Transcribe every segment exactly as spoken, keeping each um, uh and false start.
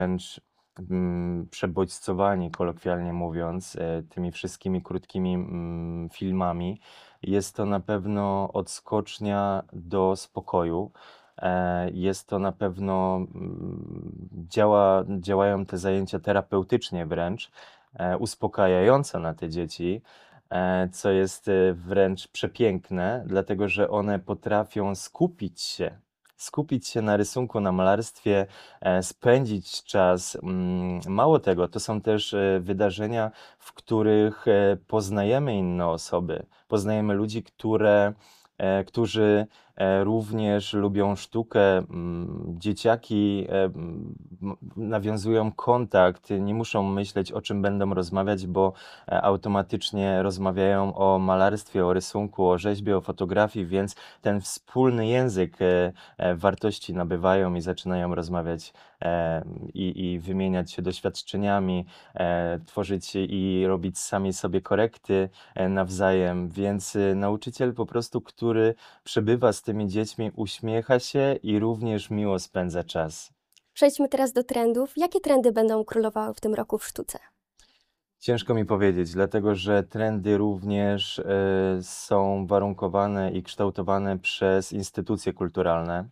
wręcz mm, przebodźcowani, kolokwialnie mówiąc, e, tymi wszystkimi krótkimi mm, filmami. Jest to na pewno odskocznia do spokoju. E, Jest to na pewno, mm, działa, działają te zajęcia terapeutycznie wręcz, e, uspokajająco na te dzieci, e, co jest e, wręcz przepiękne, dlatego że one potrafią skupić się, skupić się na rysunku, na malarstwie, e, spędzić czas. Mm, Mało tego, to są też e, wydarzenia, w których e, poznajemy inne osoby, poznajemy ludzi, które, e, którzy e, również lubią sztukę. Mm, Dzieciaki e, m, nawiązują kontakt, nie muszą myśleć, o czym będą rozmawiać, bo e, automatycznie rozmawiają o malarstwie, o rysunku, o rzeźbie, o fotografii, więc ten wspólny język e, e, wartości nabywają i zaczynają rozmawiać e, i, i wymieniać się doświadczeniami, e, tworzyć i robić sami sobie korekty e, nawzajem. Więc e, nauczyciel po prostu, który przebywa z tymi dziećmi, uśmiecha się i również miło spędza czas. Przejdźmy teraz do trendów. Jakie trendy będą królowały w tym roku w sztuce? Ciężko mi powiedzieć, dlatego że trendy również e, są warunkowane i kształtowane przez instytucje kulturalne.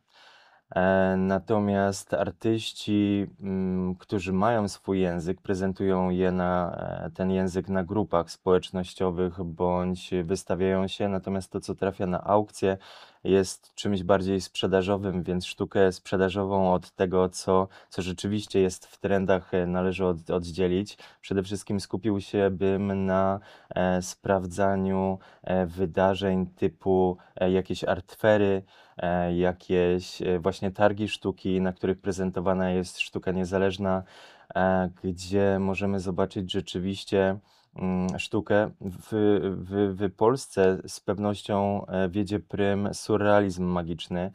E, Natomiast artyści, mm, którzy mają swój język, prezentują je na, e, ten język na grupach społecznościowych bądź wystawiają się, natomiast to, co trafia na aukcję, jest czymś bardziej sprzedażowym, więc sztukę sprzedażową od tego, co, co rzeczywiście jest w trendach, e, należy od, oddzielić. Przede wszystkim skupił się bym na e, sprawdzaniu e, wydarzeń typu e, jakieś artfery, e, jakieś e, właśnie targi sztuki, na których prezentowana jest sztuka niezależna, e, gdzie możemy zobaczyć rzeczywiście mm, sztukę. W, w, w Polsce z pewnością e, wiedzie prym surrealizm magiczny,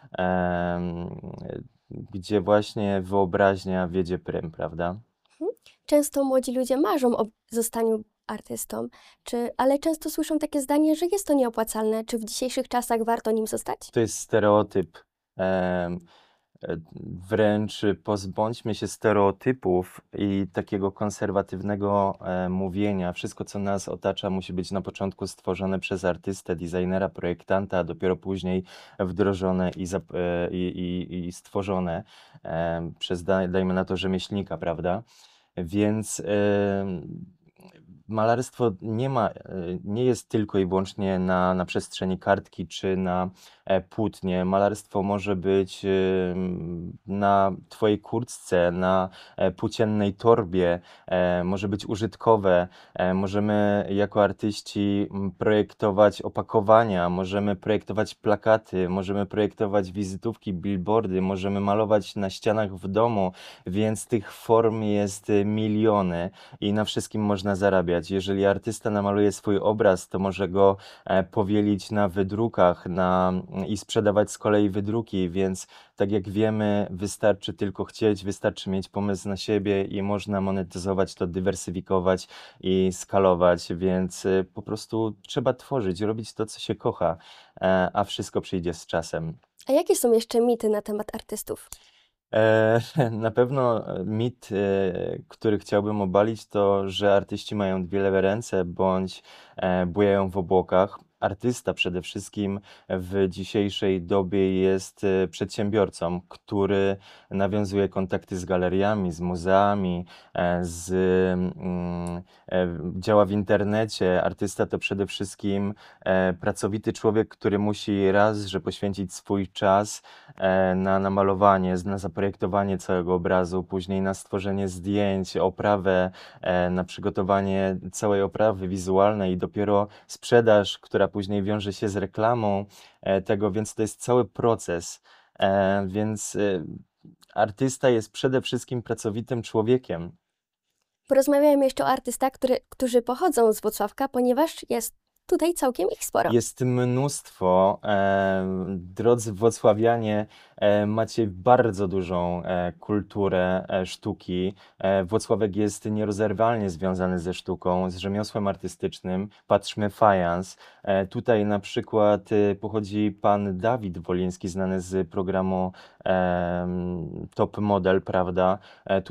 em, gdzie właśnie wyobraźnia wiedzie prym, prawda? Mhm. Często młodzi ludzie marzą o zostaniu artystą, czy, ale często słyszą takie zdanie, że jest to nieopłacalne. Czy w dzisiejszych czasach warto nim zostać? To jest stereotyp. Em, e, Wręcz pozbądźmy się stereotypów i takiego konserwatywnego e, mówienia. Wszystko, co nas otacza, musi być na początku stworzone przez artystę, designera, projektanta, a dopiero później wdrożone i, zap- e, i, i, i stworzone e, przez, daj- dajmy na to, rzemieślnika, prawda? Więc em, malarstwo nie ma, e, nie jest tylko i wyłącznie na, na przestrzeni kartki czy na e, płótnie. Malarstwo może być em, na twojej kurtce, na e, płóciennej torbie, e, może być użytkowe. E, możemy jako artyści m, projektować opakowania, możemy projektować plakaty, możemy projektować wizytówki, billboardy, możemy malować na ścianach w domu, więc tych form jest y, miliony i na wszystkim można zarabiać. Jeżeli artysta namaluje swój obraz, to może go e, powielić na wydrukach na, i sprzedawać z kolei wydruki, więc tak jak wiemy, wystarczy tylko chcieć, wystarczy mieć pomysł na siebie i można monetyzować to, dywersyfikować i skalować, więc y, po prostu trzeba tworzyć, robić to, co się kocha, e, a wszystko przyjdzie z czasem. A jakie są jeszcze mity na temat artystów? E, Na pewno e, mit, e, który chciałbym obalić, to, że artyści mają dwie lewe ręce bądź e, bujają w obłokach. Artysta przede wszystkim w dzisiejszej dobie jest e, przedsiębiorcą, który nawiązuje kontakty z galeriami, z muzeami, e, z, mm, e, działa w internecie. Artysta to przede wszystkim e, pracowity człowiek, który musi raz, że poświęcić swój czas e, na namalowanie, na zaprojektowanie całego obrazu, później na stworzenie zdjęć, oprawę, e, na przygotowanie całej oprawy wizualnej i dopiero sprzedaż, która później wiąże się z reklamą e, tego, więc to jest cały proces. E, Więc e, artysta jest przede wszystkim pracowitym człowiekiem. Porozmawiajmy jeszcze o artystach, który, którzy pochodzą z Włocławka, ponieważ jest tutaj całkiem ich sporo. Jest mnóstwo. em, Drodzy włocławianie, e, macie bardzo dużą e, kulturę e, sztuki. E, Włocławek jest nierozerwalnie związany ze sztuką, z rzemiosłem artystycznym. Patrzmy fajans. E, Tutaj na przykład e, pochodzi pan Dawid Woliński, znany z programu em, Top Model, prawda? E,